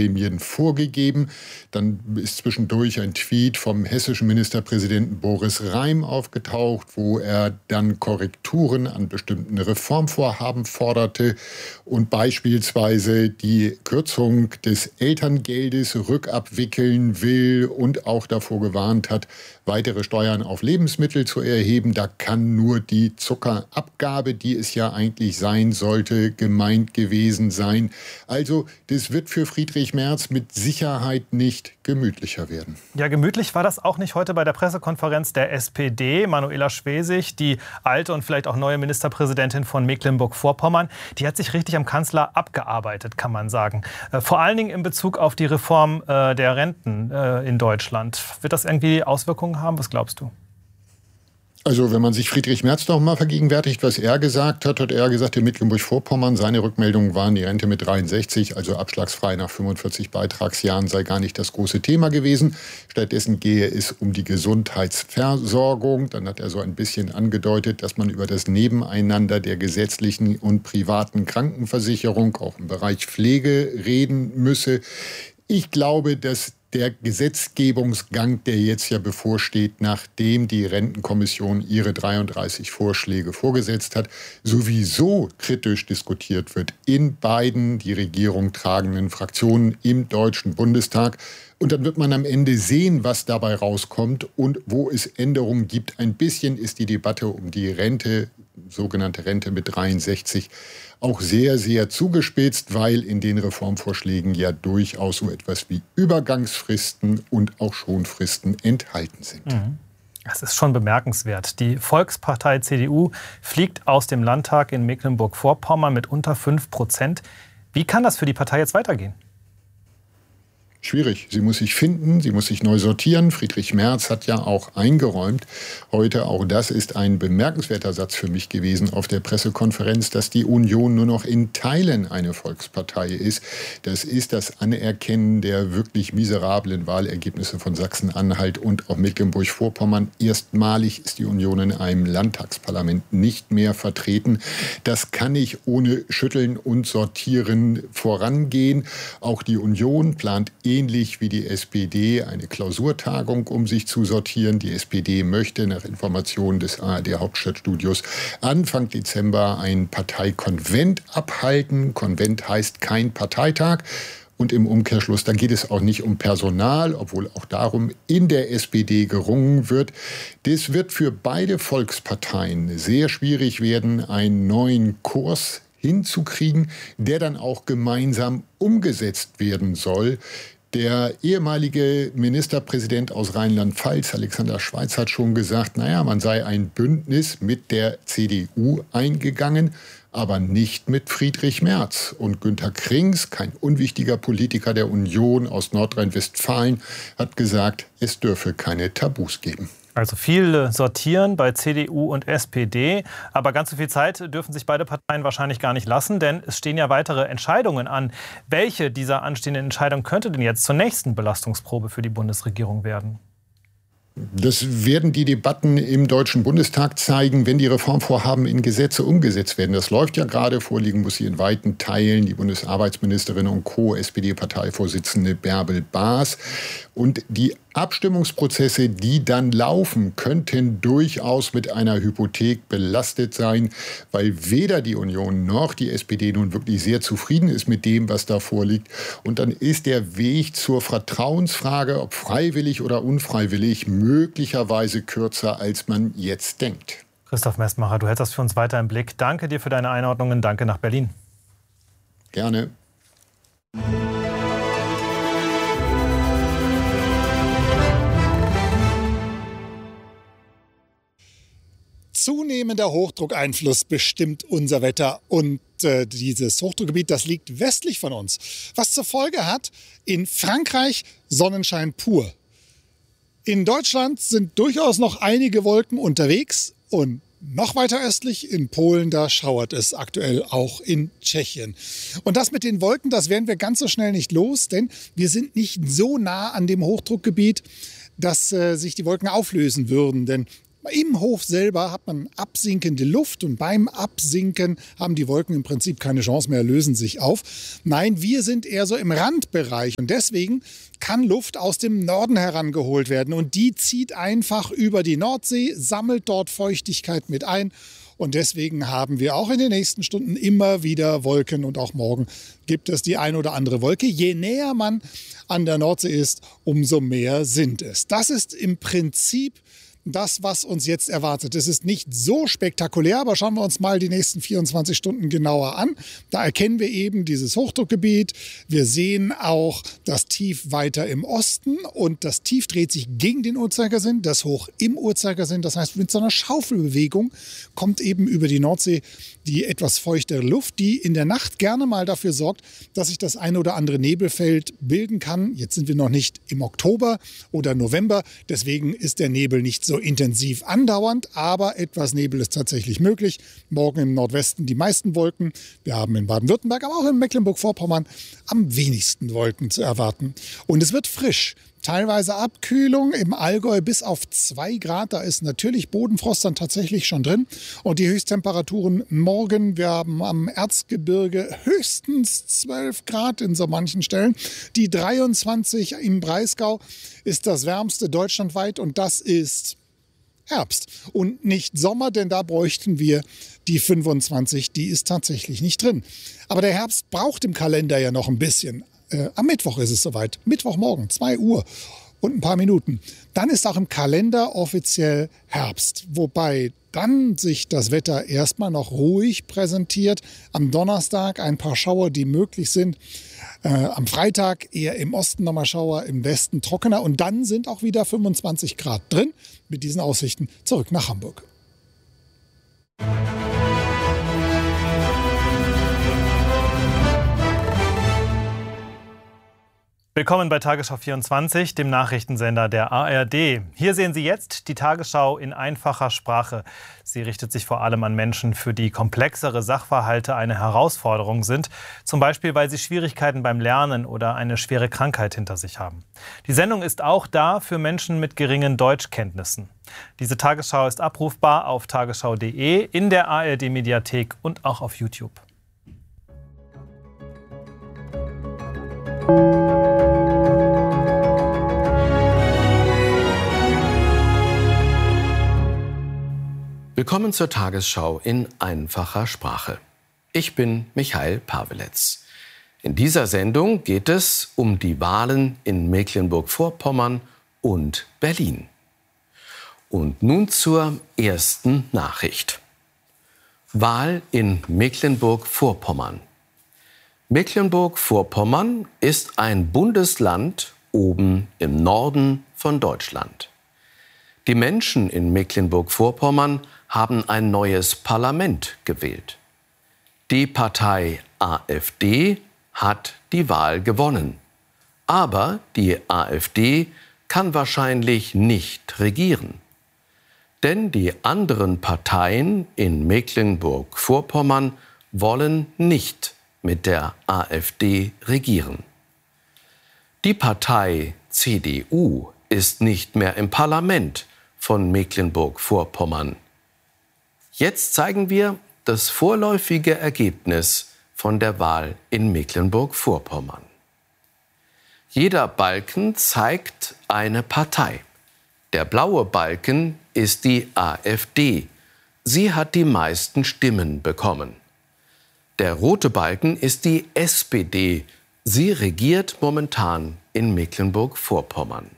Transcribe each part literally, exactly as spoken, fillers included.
Gremien vorgegeben. Dann ist zwischendurch ein Tweet vom hessischen Ministerpräsidenten Boris Rhein aufgetaucht, wo er dann Korrekturen an bestimmten Reformvorhaben forderte und beispielsweise die Kürzung des Elterngeldes rückabwickeln will und auch davor gewarnt hat, weitere Steuern auf Lebensmittel zu erheben. Da kann nur die Zuckerabgabe, die es ja eigentlich sein sollte, gemeint gewesen sein. Also das wird für Friedrich Merz mit Sicherheit nicht gemütlicher werden. Ja, gemütlich war das auch nicht heute bei der Pressekonferenz der S P D. Manuela Schwesig, die alte und vielleicht auch neue Ministerpräsidentin von Mecklenburg-Vorpommern, die hat sich richtig am Kanzler abgearbeitet, kann man sagen. Äh, vor allen Dingen in Bezug auf die Reform äh, der Renten äh, in Deutschland. Wird das irgendwie Auswirkungen haben? Was glaubst du? Also wenn man sich Friedrich Merz noch mal vergegenwärtigt, was er gesagt hat, hat er gesagt, in Mecklenburg-Vorpommern, seine Rückmeldungen waren, die Rente mit dreiundsechzig, also abschlagsfrei nach fünfundvierzig Beitragsjahren, sei gar nicht das große Thema gewesen. Stattdessen gehe es um die Gesundheitsversorgung. Dann hat er so ein bisschen angedeutet, dass man über das Nebeneinander der gesetzlichen und privaten Krankenversicherung, auch im Bereich Pflege, reden müsse. Ich glaube, dass der Gesetzgebungsgang, der jetzt ja bevorsteht, nachdem die Rentenkommission ihre dreiunddreißig Vorschläge vorgesetzt hat, sowieso kritisch diskutiert wird in beiden die Regierung tragenden Fraktionen im Deutschen Bundestag. Und dann wird man am Ende sehen, was dabei rauskommt und wo es Änderungen gibt. Ein bisschen ist die Debatte um die Rente, sogenannte Rente mit dreiundsechzig, auch sehr, sehr zugespitzt, weil in den Reformvorschlägen ja durchaus so etwas wie Übergangsfristen und auch Schonfristen enthalten sind. Mhm. Das ist schon bemerkenswert. Die Volkspartei C D U fliegt aus dem Landtag in Mecklenburg-Vorpommern mit unter fünf Prozent. Wie kann das für die Partei jetzt weitergehen? Schwierig. Sie muss sich finden, sie muss sich neu sortieren. Friedrich Merz hat ja auch eingeräumt heute, auch das ist ein bemerkenswerter Satz für mich gewesen auf der Pressekonferenz, dass die Union nur noch in Teilen eine Volkspartei ist. Das ist das Anerkennen der wirklich miserablen Wahlergebnisse von Sachsen-Anhalt und auch Mecklenburg-Vorpommern. Erstmalig ist die Union in einem Landtagsparlament nicht mehr vertreten. Das kann nicht ohne Schütteln und Sortieren vorangehen. Auch die Union plant ähnlich wie die S P D eine Klausurtagung, um sich zu sortieren. Die S P D möchte nach Informationen des A R D-Hauptstadtstudios Anfang Dezember ein Parteikonvent abhalten. Konvent heißt kein Parteitag. Und im Umkehrschluss, da geht es auch nicht um Personal, obwohl auch darum in der S P D gerungen wird. Das wird für beide Volksparteien sehr schwierig werden, einen neuen Kurs hinzukriegen, der dann auch gemeinsam umgesetzt werden soll. Der ehemalige Ministerpräsident aus Rheinland-Pfalz, Alexander Schweitz, hat schon gesagt, naja, man sei ein Bündnis mit der C D U eingegangen, aber nicht mit Friedrich Merz. Und Günter Krings, kein unwichtiger Politiker der Union aus Nordrhein-Westfalen, hat gesagt, es dürfe keine Tabus geben. Also viel sortieren bei C D U und S P D. Aber ganz so viel Zeit dürfen sich beide Parteien wahrscheinlich gar nicht lassen, denn es stehen ja weitere Entscheidungen an. Welche dieser anstehenden Entscheidungen könnte denn jetzt zur nächsten Belastungsprobe für die Bundesregierung werden? Das werden die Debatten im Deutschen Bundestag zeigen, wenn die Reformvorhaben in Gesetze umgesetzt werden. Das läuft ja gerade. Vorliegen muss sie in weiten Teilen die Bundesarbeitsministerin und Co-S P D-Parteivorsitzende Bärbel Baas. Und die Abstimmungsprozesse, die dann laufen, könnten durchaus mit einer Hypothek belastet sein, weil weder die Union noch die S P D nun wirklich sehr zufrieden ist mit dem, was da vorliegt. Und dann ist der Weg zur Vertrauensfrage, ob freiwillig oder unfreiwillig, möglicherweise kürzer, als man jetzt denkt. Christoph Messmacher, du hältst das für uns weiter im Blick. Danke dir für deine Einordnungen. Danke nach Berlin. Gerne. Zunehmender Hochdruckeinfluss bestimmt unser Wetter und äh, dieses Hochdruckgebiet, das liegt westlich von uns. Was zur Folge hat, in Frankreich Sonnenschein pur. In Deutschland sind durchaus noch einige Wolken unterwegs und noch weiter östlich in Polen, da schauert es aktuell auch in Tschechien. Und das mit den Wolken, das werden wir ganz so schnell nicht los, denn wir sind nicht so nah an dem Hochdruckgebiet, dass äh, sich die Wolken auflösen würden. Denn Im Hof selber hat man absinkende Luft und beim Absinken haben die Wolken im Prinzip keine Chance mehr, lösen sich auf. Nein, wir sind eher so im Randbereich und deswegen kann Luft aus dem Norden herangeholt werden und die zieht einfach über die Nordsee, sammelt dort Feuchtigkeit mit ein. Und deswegen haben wir auch in den nächsten Stunden immer wieder Wolken und auch morgen gibt es die ein oder andere Wolke. Je näher man an der Nordsee ist, umso mehr sind es. Das ist im Prinzip das, was uns jetzt erwartet. Es ist nicht so spektakulär, aber schauen wir uns mal die nächsten vierundzwanzig Stunden genauer an. Da erkennen wir eben dieses Hochdruckgebiet. Wir sehen auch das Tief weiter im Osten und das Tief dreht sich gegen den Uhrzeigersinn, das Hoch im Uhrzeigersinn. Das heißt, mit so einer Schaufelbewegung kommt eben über die Nordsee die etwas feuchtere Luft, die in der Nacht gerne mal dafür sorgt, dass sich das eine oder andere Nebelfeld bilden kann. Jetzt sind wir noch nicht im Oktober oder November, deswegen ist der Nebel nicht so intensiv andauernd, aber etwas Nebel ist tatsächlich möglich. Morgen im Nordwesten die meisten Wolken. Wir haben in Baden-Württemberg, aber auch in Mecklenburg-Vorpommern am wenigsten Wolken zu erwarten. Und es wird frisch. Teilweise Abkühlung im Allgäu bis auf zwei Grad. Da ist natürlich Bodenfrost dann tatsächlich schon drin. Und die Höchsttemperaturen morgen, wir haben am Erzgebirge höchstens zwölf Grad in so manchen Stellen. Die dreiundzwanzig im Breisgau ist das wärmste deutschlandweit und das ist Herbst und nicht Sommer, denn da bräuchten wir die fünfundzwanzig, die ist tatsächlich nicht drin. Aber der Herbst braucht im Kalender ja noch ein bisschen. Äh, am Mittwoch ist es soweit, Mittwochmorgen, zwei Uhr und ein paar Minuten. Dann ist auch im Kalender offiziell Herbst, wobei dann sich das Wetter erstmal noch ruhig präsentiert. Am Donnerstag ein paar Schauer, die möglich sind. Äh, am Freitag eher im Osten nochmal Schauer, im Westen trockener. Und dann sind auch wieder fünfundzwanzig Grad drin. Mit diesen Aussichten zurück nach Hamburg. Willkommen bei Tagesschau vierundzwanzig, dem Nachrichtensender der A R D. Hier sehen Sie jetzt die Tagesschau in einfacher Sprache. Sie richtet sich vor allem an Menschen, für die komplexere Sachverhalte eine Herausforderung sind. Zum Beispiel, weil sie Schwierigkeiten beim Lernen oder eine schwere Krankheit hinter sich haben. Die Sendung ist auch da für Menschen mit geringen Deutschkenntnissen. Diese Tagesschau ist abrufbar auf tagesschau punkt de, in der A R D-Mediathek und auch auf YouTube. Willkommen zur Tagesschau in einfacher Sprache. Ich bin Michael Paweletz. In dieser Sendung geht es um die Wahlen in Mecklenburg-Vorpommern und Berlin. Und nun zur ersten Nachricht. Wahl in Mecklenburg-Vorpommern. Mecklenburg-Vorpommern ist ein Bundesland oben im Norden von Deutschland. Die Menschen in Mecklenburg-Vorpommern haben ein neues Parlament gewählt. Die Partei AfD hat die Wahl gewonnen. Aber die AfD kann wahrscheinlich nicht regieren. Denn die anderen Parteien in Mecklenburg-Vorpommern wollen nicht mit der AfD regieren. Die Partei C D U ist nicht mehr im Parlament von Mecklenburg-Vorpommern. Jetzt zeigen wir das vorläufige Ergebnis von der Wahl in Mecklenburg-Vorpommern. Jeder Balken zeigt eine Partei. Der blaue Balken ist die AfD. Sie hat die meisten Stimmen bekommen. Der rote Balken ist die S P D. Sie regiert momentan in Mecklenburg-Vorpommern.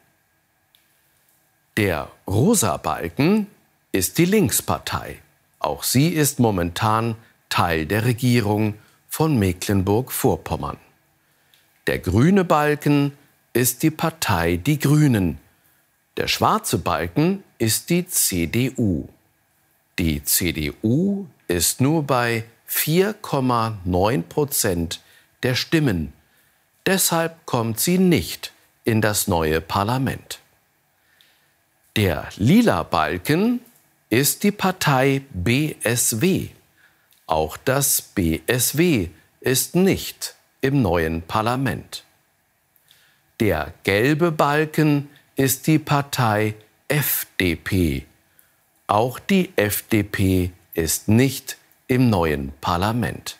Der rosa Balken ist die Linkspartei. Auch sie ist momentan Teil der Regierung von Mecklenburg-Vorpommern. Der grüne Balken ist die Partei Die Grünen. Der schwarze Balken ist die C D U. Die C D U ist nur bei vier Komma neun Prozent der Stimmen. Deshalb kommt sie nicht in das neue Parlament. Der lila Balken ist die Partei B S W. Auch das B S W ist nicht im neuen Parlament. Der gelbe Balken ist die Partei F D P. Auch die F D P ist nicht im neuen Parlament.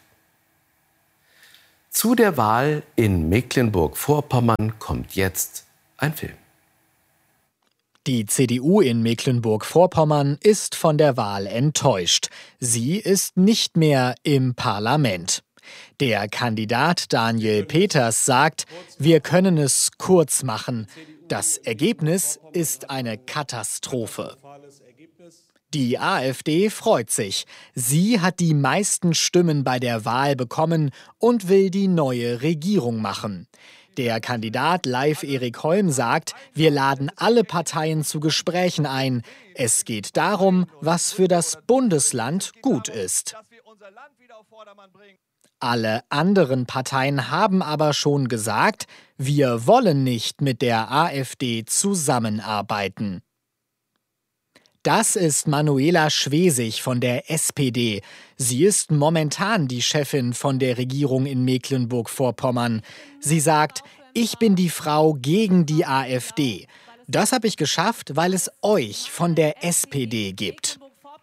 Zu der Wahl in Mecklenburg-Vorpommern kommt jetzt ein Film. Die C D U in Mecklenburg-Vorpommern ist von der Wahl enttäuscht. Sie ist nicht mehr im Parlament. Der Kandidat Daniel Peters sagt, wir können es kurz machen. Das Ergebnis ist eine Katastrophe. Die AfD freut sich. Sie hat die meisten Stimmen bei der Wahl bekommen und will die neue Regierung machen. Der Kandidat Leif Erik Holm sagt, wir laden alle Parteien zu Gesprächen ein. Es geht darum, was für das Bundesland gut ist. Alle anderen Parteien haben aber schon gesagt, wir wollen nicht mit der AfD zusammenarbeiten. Das ist Manuela Schwesig von der S P D. Sie ist momentan die Chefin von der Regierung in Mecklenburg-Vorpommern. Sie sagt, ich bin die Frau gegen die AfD. Das habe ich geschafft, weil es euch von der S P D gibt.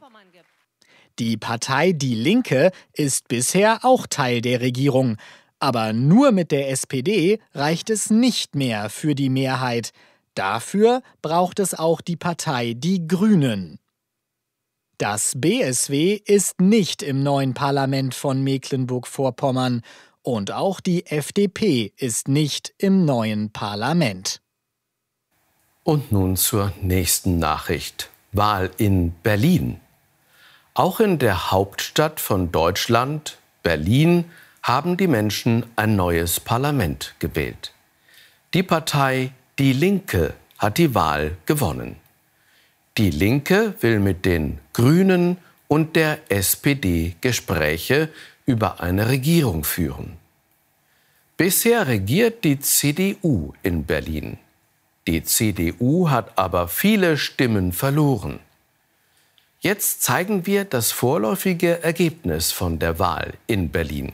Die Partei Die Linke ist bisher auch Teil der Regierung. Aber nur mit der S P D reicht es nicht mehr für die Mehrheit. Dafür braucht es auch die Partei Die Grünen. Das B S W ist nicht im neuen Parlament von Mecklenburg-Vorpommern und auch die F D P ist nicht im neuen Parlament. Und nun zur nächsten Nachricht. Wahl in Berlin. Auch in der Hauptstadt von Deutschland, Berlin, haben die Menschen ein neues Parlament gewählt. Die Partei Die Linke hat die Wahl gewonnen. Die Linke will mit den Grünen und der S P D Gespräche über eine Regierung führen. Bisher regiert die C D U in Berlin. Die C D U hat aber viele Stimmen verloren. Jetzt zeigen wir das vorläufige Ergebnis von der Wahl in Berlin.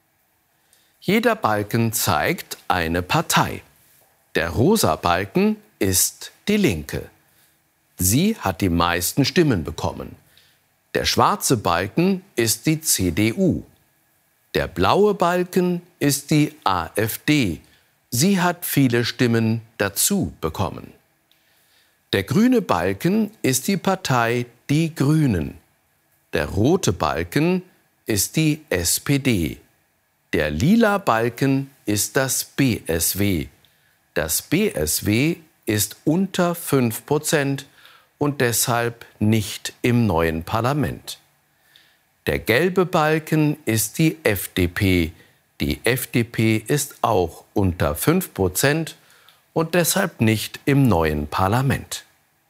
Jeder Balken zeigt eine Partei. Der rosa Balken ist die Linke. Sie hat die meisten Stimmen bekommen. Der schwarze Balken ist die C D U. Der blaue Balken ist die AfD. Sie hat viele Stimmen dazu bekommen. Der grüne Balken ist die Partei Die Grünen. Der rote Balken ist die S P D. Der lila Balken ist das B S W. Das B S W ist unter fünf Prozent und deshalb nicht im neuen Parlament. Der gelbe Balken ist die F D P. Die F D P ist auch unter fünf Prozent und deshalb nicht im neuen Parlament.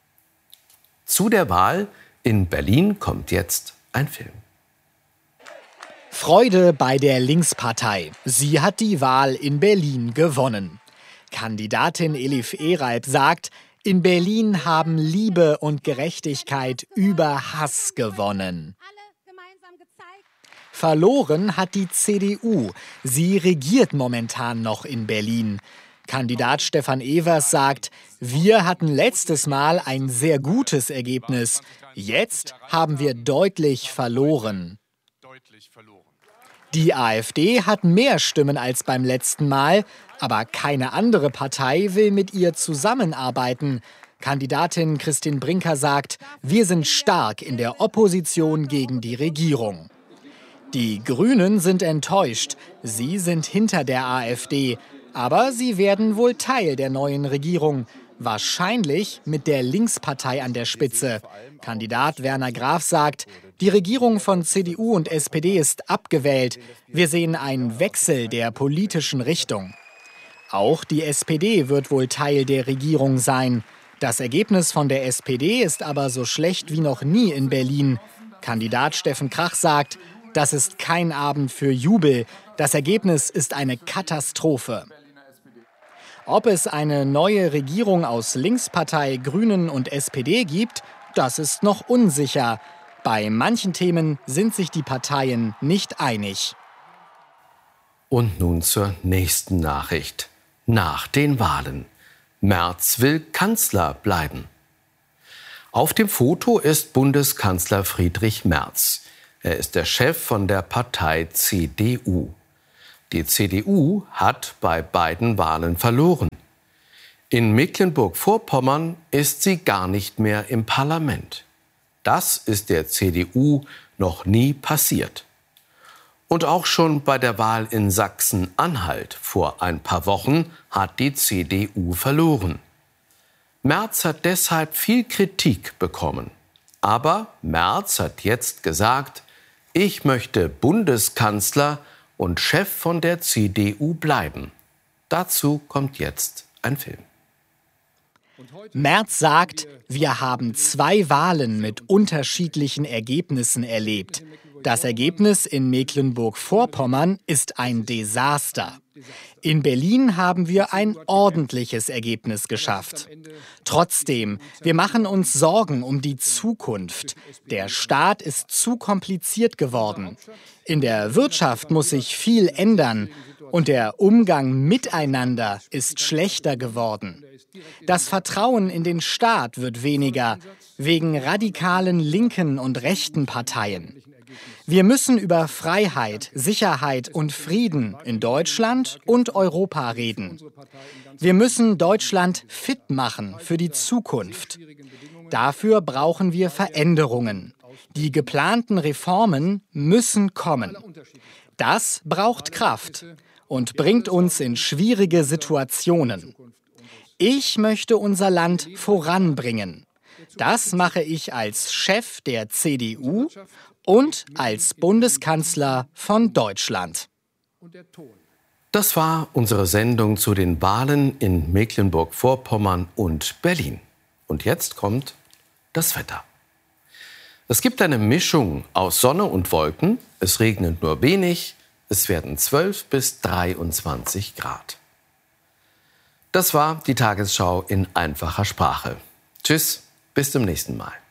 Zu der Wahl in Berlin kommt jetzt ein Film. Freude bei der Linkspartei. Sie hat die Wahl in Berlin gewonnen. Kandidatin Elif Eralp sagt, in Berlin haben Liebe und Gerechtigkeit über Hass gewonnen. Verloren hat die C D U. Sie regiert momentan noch in Berlin. Kandidat Stefan Evers sagt, wir hatten letztes Mal ein sehr gutes Ergebnis. Jetzt haben wir deutlich verloren. Die AfD hat mehr Stimmen als beim letzten Mal, aber keine andere Partei will mit ihr zusammenarbeiten. Kandidatin Christine Brinker sagt, wir sind stark in der Opposition gegen die Regierung. Die Grünen sind enttäuscht. Sie sind hinter der AfD. Aber sie werden wohl Teil der neuen Regierung. Wahrscheinlich mit der Linkspartei an der Spitze. Kandidat Werner Graf sagt, die Regierung von C D U und S P D ist abgewählt. Wir sehen einen Wechsel der politischen Richtung. Auch die S P D wird wohl Teil der Regierung sein. Das Ergebnis von der S P D ist aber so schlecht wie noch nie in Berlin. Kandidat Steffen Krach sagt, das ist kein Abend für Jubel. Das Ergebnis ist eine Katastrophe. Ob es eine neue Regierung aus Linkspartei, Grünen und S P D gibt, das ist noch unsicher. Bei manchen Themen sind sich die Parteien nicht einig. Und nun zur nächsten Nachricht. Nach den Wahlen. Merz will Kanzler bleiben. Auf dem Foto ist Bundeskanzler Friedrich Merz. Er ist der Chef von der Partei C D U. Die C D U hat bei beiden Wahlen verloren. In Mecklenburg-Vorpommern ist sie gar nicht mehr im Parlament. Das ist der C D U noch nie passiert. Und auch schon bei der Wahl in Sachsen-Anhalt vor ein paar Wochen hat die C D U verloren. Merz hat deshalb viel Kritik bekommen. Aber Merz hat jetzt gesagt, ich möchte Bundeskanzler und Chef von der C D U bleiben. Dazu kommt jetzt ein Film. Merz sagt, wir haben zwei Wahlen mit unterschiedlichen Ergebnissen erlebt. Das Ergebnis in Mecklenburg-Vorpommern ist ein Desaster. In Berlin haben wir ein ordentliches Ergebnis geschafft. Trotzdem, wir machen uns Sorgen um die Zukunft. Der Staat ist zu kompliziert geworden. In der Wirtschaft muss sich viel ändern und der Umgang miteinander ist schlechter geworden. Das Vertrauen in den Staat wird weniger, wegen radikalen linken und rechten Parteien. Wir müssen über Freiheit, Sicherheit und Frieden in Deutschland und Europa reden. Wir müssen Deutschland fit machen für die Zukunft. Dafür brauchen wir Veränderungen. Die geplanten Reformen müssen kommen. Das braucht Kraft und bringt uns in schwierige Situationen. Ich möchte unser Land voranbringen. Das mache ich als Chef der C D U und als Bundeskanzler von Deutschland. Das war unsere Sendung zu den Wahlen in Mecklenburg-Vorpommern und Berlin. Und jetzt kommt das Wetter. Es gibt eine Mischung aus Sonne und Wolken. Es regnet nur wenig. Es werden zwölf bis dreiundzwanzig Grad. Das war die Tagesschau in einfacher Sprache. Tschüss, bis zum nächsten Mal.